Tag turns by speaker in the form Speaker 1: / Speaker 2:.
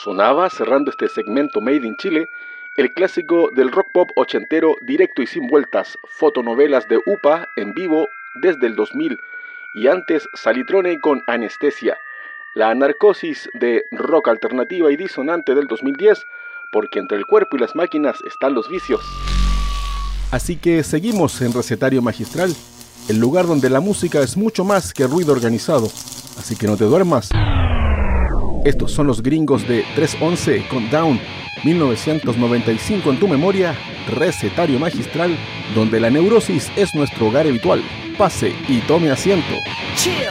Speaker 1: Sonaba, cerrando este segmento Made in Chile, el clásico del rock pop ochentero directo y sin vueltas, fotonovelas de UPA en vivo desde el 2000, y antes Salitrone con Anestesia, la narcosis de rock alternativa y disonante del 2010, porque entre el cuerpo y las máquinas están los vicios. Así que seguimos en Recetario Magistral, el lugar donde la música es mucho más que ruido organizado, así que no te duermas. Estos son los Gringos de 311 con Down, 1995 en tu memoria, Recetario Magistral, donde la neurosis es nuestro hogar habitual. Pase y tome asiento.